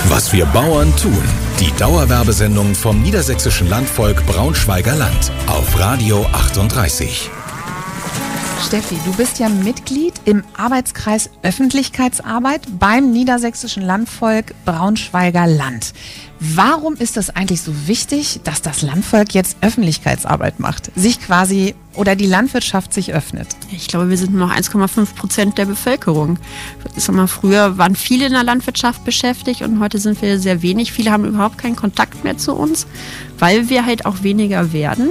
Was wir Bauern tun. Die Dauerwerbesendung vom Niedersächsischen Landvolk Braunschweiger Land auf Radio 38. Steffi, du bist ja Mitglied im Arbeitskreis Öffentlichkeitsarbeit beim Niedersächsischen Landvolk Braunschweiger Land. Warum ist es eigentlich so wichtig, dass das Landvolk jetzt Öffentlichkeitsarbeit macht? Sich quasi oder die Landwirtschaft sich öffnet? Ich glaube, wir sind nur noch 1,5% der Bevölkerung. Ich sag mal, früher waren viele in der Landwirtschaft beschäftigt und heute sind wir sehr wenig. Viele haben überhaupt keinen Kontakt mehr zu uns, weil wir halt auch weniger werden.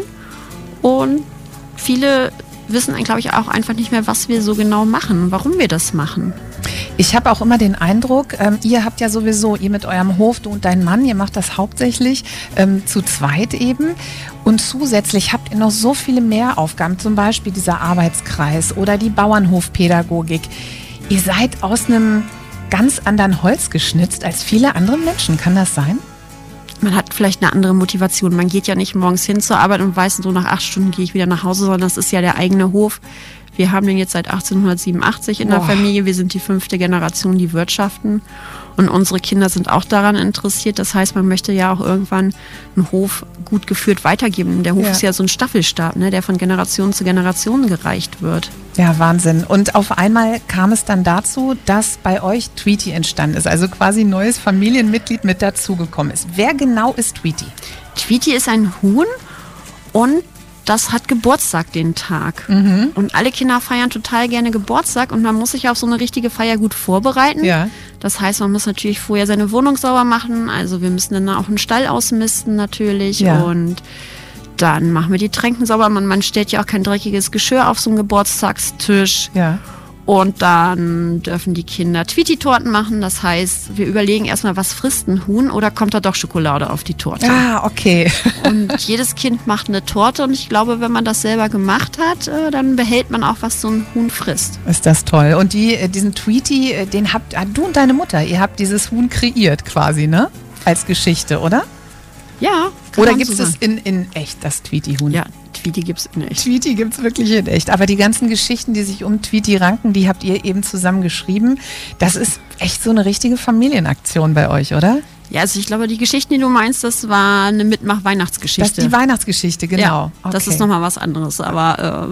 Und viele wissen, glaube ich, auch einfach nicht mehr, was wir so genau machen, warum wir das machen. Ich habe auch immer den Eindruck, ihr habt ja sowieso, ihr mit eurem Hof, du und dein Mann, ihr macht das hauptsächlich zu zweit eben. Und zusätzlich habt ihr noch so viele mehr Aufgaben, zum Beispiel dieser Arbeitskreis oder die Bauernhofpädagogik. Ihr seid aus einem ganz anderen Holz geschnitzt als viele andere Menschen. Kann das sein? Man hat vielleicht eine andere Motivation. Man geht ja nicht morgens hin zur Arbeit und weiß, so nach 8 Stunden gehe ich wieder nach Hause, sondern das ist ja der eigene Hof. Wir haben den jetzt seit 1887 in der Familie. Wir sind die 5. Generation, die wirtschaften. Und unsere Kinder sind auch daran interessiert. Das heißt, man möchte ja auch irgendwann einen Hof gut geführt weitergeben. Der Hof ist ja so ein Staffelstab, ne, der von Generation zu Generation gereicht wird. Ja, Wahnsinn. Und auf einmal kam es dann dazu, dass bei euch Tweety entstanden ist. Also quasi ein neues Familienmitglied mit dazugekommen ist. Wer genau ist Tweety? Tweety ist ein Huhn und das hat Geburtstag den Tag. Und alle Kinder feiern total gerne Geburtstag und man muss sich auf so eine richtige Feier gut vorbereiten. Ja. Das heißt, man muss natürlich vorher seine Wohnung sauber machen. Also wir müssen dann auch einen Stall ausmisten natürlich. Ja. Und dann machen wir die Tränken sauber. Man stellt ja auch kein dreckiges Geschirr auf so einen Geburtstagstisch. Ja. Und dann dürfen die Kinder Tweety-Torten machen. Das heißt, wir überlegen erstmal, was frisst ein Huhn oder kommt da doch Schokolade auf die Torte? Ah, okay. Und jedes Kind macht eine Torte und ich glaube, wenn man das selber gemacht hat, dann behält man auch, was so ein Huhn frisst. Ist das toll. Und diesen Tweety, den habt du und deine Mutter, ihr habt dieses Huhn kreiert quasi, ne? Als Geschichte, oder? Ja. Oder gibt es in echt, das Tweety-Huhn? Ja, Tweety gibt es in echt. Tweety gibt es wirklich in echt. Aber die ganzen Geschichten, die sich um Tweety ranken, die habt ihr eben zusammen geschrieben. Das ist echt so eine richtige Familienaktion bei euch, oder? Ja, also ich glaube, die Geschichten, die du meinst, das war eine Mitmach-Weihnachtsgeschichte. Das ist die Weihnachtsgeschichte, genau. Ja, okay. Das ist nochmal was anderes. Aber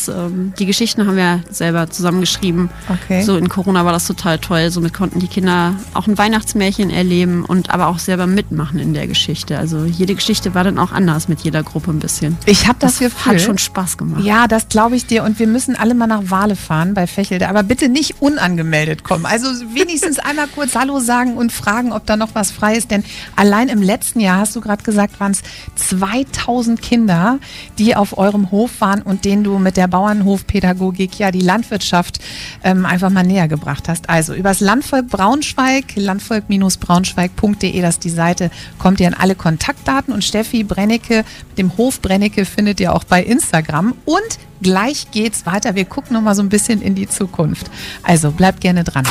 die Geschichten haben wir selber zusammengeschrieben. Okay. So in Corona war das total toll. Somit konnten die Kinder auch ein Weihnachtsmärchen erleben und aber auch selber mitmachen in der Geschichte. Also jede Geschichte war dann auch anders mit jeder Gruppe ein bisschen. Ich habe das Gefühl. Hat schon Spaß gemacht. Ja, das glaube ich dir. Und wir müssen alle mal nach Wale fahren bei Fächelde. Aber bitte nicht unangemeldet kommen. Also wenigstens einmal kurz Hallo sagen und fragen, ob da noch was frei ist, denn allein im letzten Jahr, hast du gerade gesagt, waren es 2000 Kinder, die auf eurem Hof waren und denen du mit der Bauernhofpädagogik ja die Landwirtschaft einfach mal näher gebracht hast. Also übers Landvolk Braunschweig, landvolk-braunschweig.de, das ist die Seite, kommt ihr an alle Kontaktdaten und Steffi Brennecke, dem Hof Brennecke findet ihr auch bei Instagram und gleich geht's weiter. Wir gucken noch mal so ein bisschen in die Zukunft. Also bleibt gerne dran.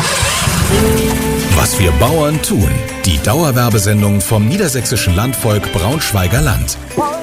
Was wir Bauern tun. Die Dauerwerbesendung vom Niedersächsischen Landvolk Braunschweiger Land.